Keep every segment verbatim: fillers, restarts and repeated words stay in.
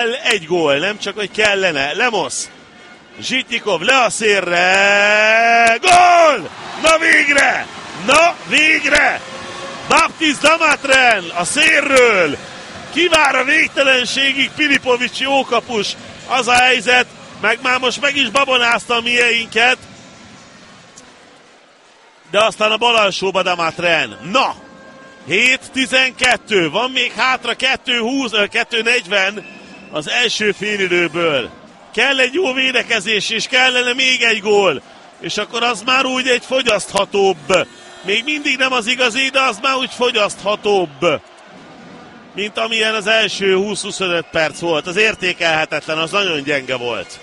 Egy gól, nem csak, hogy kellene. Lemos, Zsitnyikov le a szélre, gól! Na végre! Na végre! Baptist Damatren a szélről, kivár a végtelenségig, Filipovics jó kapus, az a helyzet, meg már most meg is babonázta a mieinket, de aztán a bal alsóba Damatren. Na! hét tizenkettő, van még hátra kettő húsz, kettő negyven az első félidőből. Kell egy jó védekezés, és kellene még egy gól, és akkor az már úgy egy fogyaszthatóbb. Még mindig nem az igazi, de az már úgy fogyaszthatóbb, mint amilyen az első húsz-huszonöt perc volt. Az értékelhetetlen, az nagyon gyenge volt.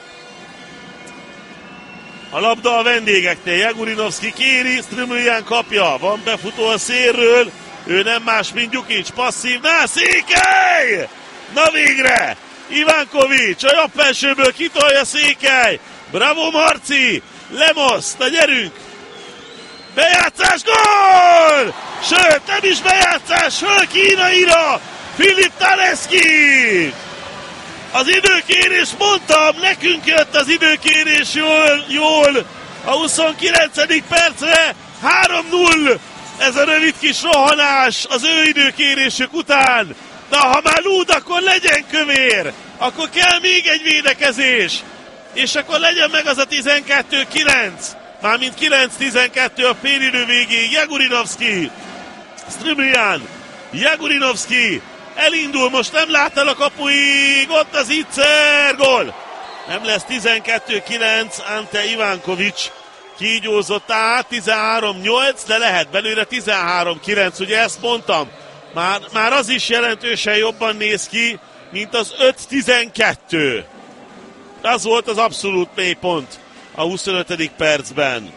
A labda a vendégeknél, Jagurinovszki kéri, Strumiljan kapja, van befutó a szélről, ő nem más, mint Gyukics, passzív, na Székely! Na végre! Ivánkovics a jobb felsőből kitolja Székely, bravo Marci, Lemos, na gyerünk! Bejátszás, gól! Sőt, nem is bejátszás, föl kínaira! Filip Taleszki! Az időkérés, mondtam, nekünk jött az időkérés jól, jól a huszonkilencedik percre, három null, ez a rövid kis rohanás az ő időkérésük után. De ha már lúd, akkor legyen kövér, akkor kell még egy védekezés, és akkor legyen meg az a tizenkettő kilenc. Mármint kilenc tizenkettő a félidő végéig. Jagurinovszki, Strumiljan, Jagurinovszki elindul, most nem lát el a kapuig, ott az Itzer, gól! Nem lesz tizenkettő kilenc, Ante Ivánkovics kígyózott át, tizenhárom nyolc, de lehet belőle tizenhárom kilenc, ugye ezt mondtam. Már, már az is jelentősen jobban néz ki, mint az öt tizenkettő. Az volt az abszolút mélypont a huszonötödik percben.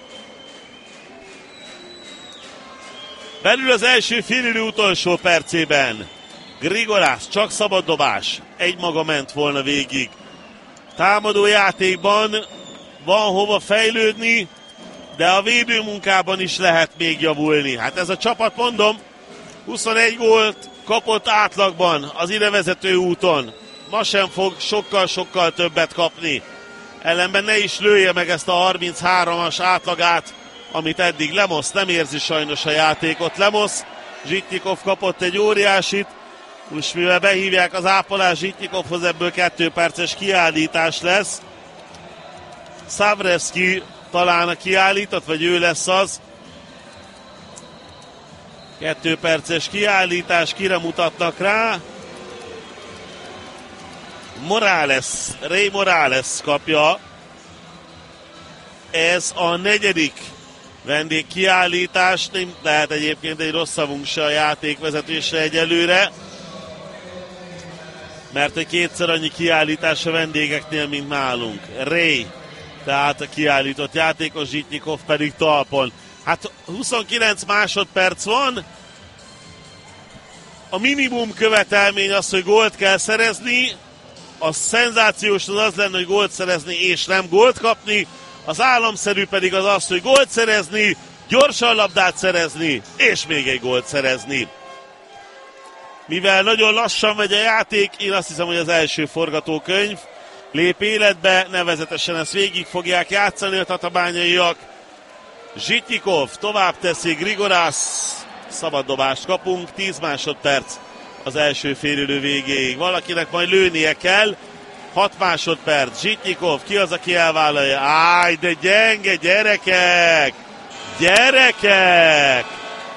Belül az első félidő utolsó percében Grigorász, csak szabad dobás. Egymaga ment volna végig. Támadó játékban van hova fejlődni, de a védőmunkában is lehet még javulni. Hát ez a csapat, mondom, huszonegy gólt kapott átlagban az idevezető úton. Ma sem fog sokkal-sokkal többet kapni. Ellenben ne is lője meg ezt a harminchármas átlagát, amit eddig Lemos nem érzi sajnos a játékot. Lemos, Zsitnyikov kapott egy óriásit, most mivel behívják az ápolás Zsitnyikovhoz, ebből kettő perces kiállítás lesz. Szávrevszki talán a kiállított, vagy ő lesz az. Kettő perces kiállítás, kire mutatnak rá? Morales, Ray Morales kapja. Ez a negyedik vendégkiállítás, nem lehet egyébként egy rossz szavunk se a játékvezetésre egyelőre, mert egy kétszer annyi kiállítás a vendégeknél, mint nálunk. Ray, tehát a kiállított játékos, Zsitnyikov pedig talpon. Hát huszonkilenc másodperc van, a minimum követelmény az, hogy gólt kell szerezni, a szenzációs az az lenne, hogy gólt szerezni és nem gólt kapni, az államszerű pedig az az, hogy gólt szerezni, gyorsan labdát szerezni, és még egy gólt szerezni. Mivel nagyon lassan megy a játék, én azt hiszem, hogy az első forgatókönyv lép életbe, nevezetesen ezt végig fogják játszani a tatabányaiak. Zsitnyikov tovább teszi, Grigorász, szabaddobást kapunk, tíz másodperc az első félidő végéig. Valakinek majd lőnie kell, hat másodperc, Zsitnyikov, ki az, aki elvállalja? Áj, de gyenge, gyerekek! Gyerekek!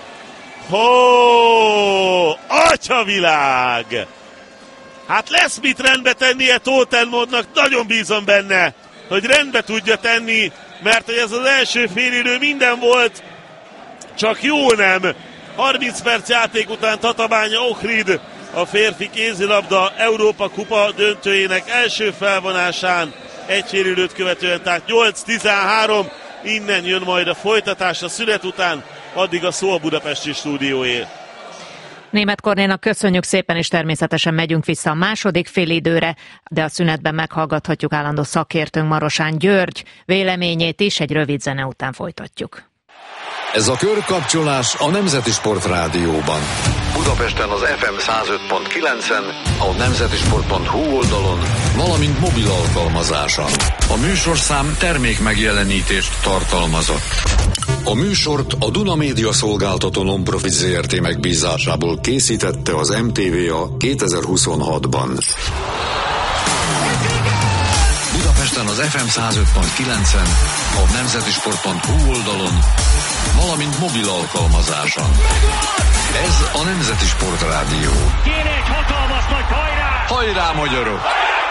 Hó! Atyavilág! Hát lesz mit rendbe tennie Tottenhamnak, nagyon bízom benne, hogy rendbe tudja tenni, mert hogy ez az első félidő minden volt, csak jó nem. harminc perc játék után Tatabánya Ohrid a férfi kézilabda Európa kupa döntőjének első felvonásán egy félidőt követően, tehát nyolc tizenhárom, innen jön majd a folytatás a szünet után, addig a szó a budapesti stúdióé. Németh Kornénak köszönjük szépen, és természetesen megyünk vissza a második félidőre, de a szünetben meghallgathatjuk állandó szakértőnk Marosán György véleményét is, egy rövid zene után folytatjuk. Ez a körkapcsolás a Nemzeti Sport Rádióban. Budapesten az ef em száz öt pont kilencen, a nemzetisport pont hu oldalon, valamint mobil alkalmazáson. A műsorszám termék megjelenítést tartalmazott. A műsort a Duna Média Szolgáltató Non-Profit zé er té megbízásából készítette az em té vé á kétezer-huszonhatban. Budapesten az ef em száz öt pont kilencen, a nemzetisport pont hu oldalon, valamint mobil alkalmazáson. Ez a Nemzeti Sport Rádió. Kéne egy hatalmas nagy hajrá! Hajrá, magyarok!